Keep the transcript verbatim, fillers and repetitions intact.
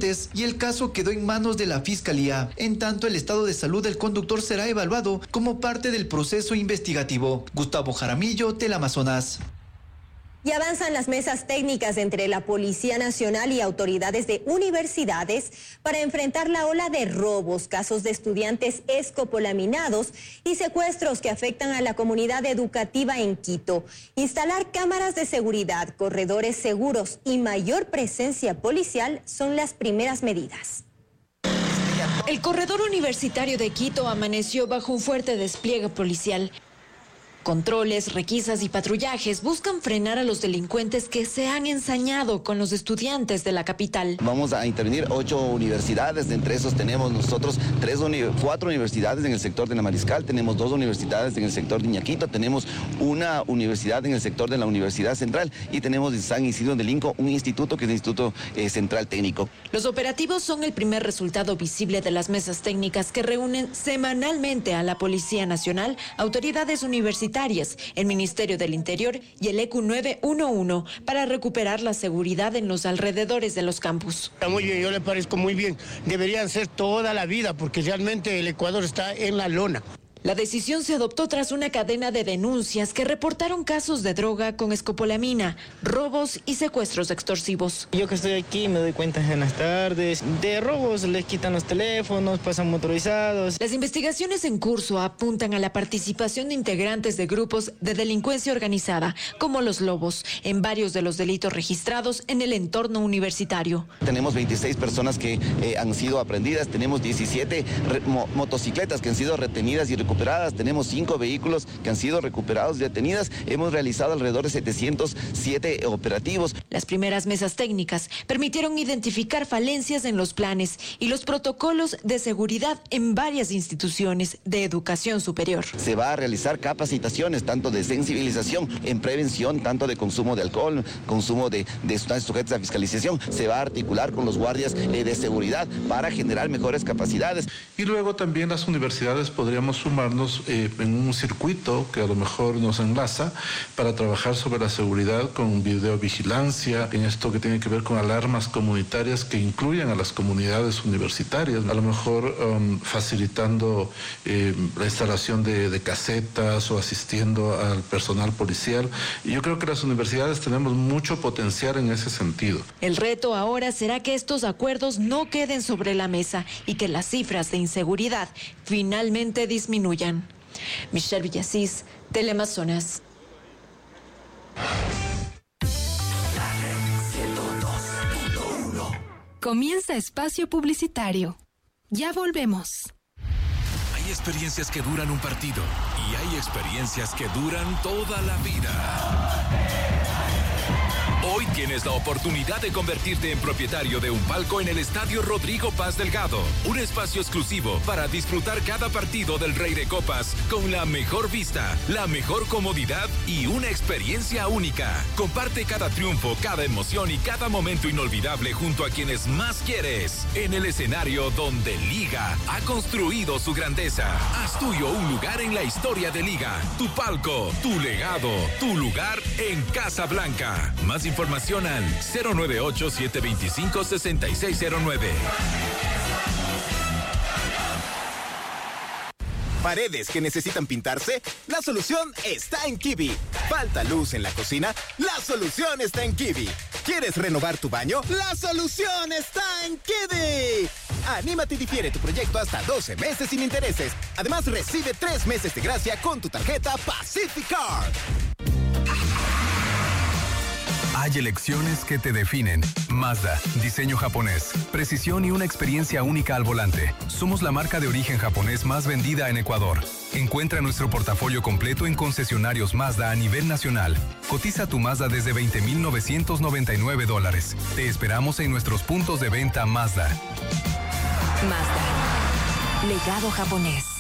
estudiantes y el caso quedó en manos de la Fiscalía. En tanto, el estado de salud del conductor será evaluado como parte del proceso investigativo. Gustavo Jaramillo, Teleamazonas. Y avanzan las mesas técnicas entre la Policía Nacional y autoridades de universidades para enfrentar la ola de robos, casos de estudiantes escopolaminados y secuestros que afectan a la comunidad educativa en Quito. Instalar cámaras de seguridad, corredores seguros y mayor presencia policial son las primeras medidas. El corredor universitario de Quito amaneció bajo un fuerte despliegue policial. Controles, requisas y patrullajes buscan frenar a los delincuentes que se han ensañado con los estudiantes de la capital. Vamos a intervenir ocho universidades, entre esos tenemos nosotros tres uni cuatro universidades en el sector de la Mariscal, tenemos dos universidades en el sector de Iñaquito, tenemos una universidad en el sector de la Universidad Central y tenemos en San Isidro de Linco un instituto que es el Instituto eh, Central Técnico. Los operativos son el primer resultado visible de las mesas técnicas que reúnen semanalmente a la Policía Nacional, autoridades universitarias, el Ministerio del Interior y el E Q nueve uno uno para recuperar la seguridad en los alrededores de los campus. Está muy bien, yo le parezco muy bien. Deberían ser toda la vida porque realmente el Ecuador está en la lona. La decisión se adoptó tras una cadena de denuncias que reportaron casos de droga con escopolamina, robos y secuestros extorsivos. Yo que estoy aquí me doy cuenta en las tardes de robos, les quitan los teléfonos, pasan motorizados. Las investigaciones en curso apuntan a la participación de integrantes de grupos de delincuencia organizada, como los Lobos, en varios de los delitos registrados en el entorno universitario. Tenemos veintiséis personas que eh, han sido aprendidas, tenemos diecisiete mo motocicletas que han sido retenidas y recuperadas. Tenemos cinco vehículos que han sido recuperados y detenidas. Hemos realizado alrededor de setecientos siete operativos. Las primeras mesas técnicas permitieron identificar falencias en los planes y los protocolos de seguridad en varias instituciones de educación superior. Se va a realizar capacitaciones, tanto de sensibilización, en prevención, tanto de consumo de alcohol, consumo de, de sustancias sujetas a fiscalización. Se va a articular con los guardias eh, de seguridad para generar mejores capacidades. Y luego también las universidades podríamos sumar Eh, en un circuito que a lo mejor nos enlaza para trabajar sobre la seguridad con videovigilancia, en esto que tiene que ver con alarmas comunitarias que incluyan a las comunidades universitarias, a lo mejor um, facilitando eh, la instalación de, de casetas o asistiendo al personal policial. Y yo creo que las universidades tenemos mucho potencial en ese sentido. El reto ahora será que estos acuerdos no queden sobre la mesa y que las cifras de inseguridad finalmente disminuyan. Michelle Villasís, Teleamazonas. Comienza espacio publicitario. Ya volvemos. Hay experiencias que duran un partido y hay experiencias que duran toda la vida. Hoy tienes la oportunidad de convertirte en propietario de un palco en el Estadio Rodrigo Paz Delgado. Un espacio exclusivo para disfrutar cada partido del Rey de Copas con la mejor vista, la mejor comodidad y una experiencia única. Comparte cada triunfo, cada emoción y cada momento inolvidable junto a quienes más quieres. En el escenario donde Liga ha construido su grandeza. Haz tuyo un lugar en la historia de Liga. Tu palco, tu legado, tu lugar en Casa Blanca. Más información al cero nueve ocho, siete dos cinco, seis seis cero nueve. ¿Paredes que necesitan pintarse? La solución está en Kiwi. ¿Falta luz en la cocina? La solución está en Kiwi. ¿Quieres renovar tu baño? La solución está en Kiwi. Anímate y difiere tu proyecto hasta doce meses sin intereses. Además, recibe tres meses de gracia con tu tarjeta Pacific Card. Hay elecciones que te definen. Mazda, diseño japonés, precisión y una experiencia única al volante. Somos la marca de origen japonés más vendida en Ecuador. Encuentra nuestro portafolio completo en concesionarios Mazda a nivel nacional. Cotiza tu Mazda desde veinte mil novecientos noventa y nueve dólares. Te esperamos en nuestros puntos de venta Mazda. Mazda. Legado japonés.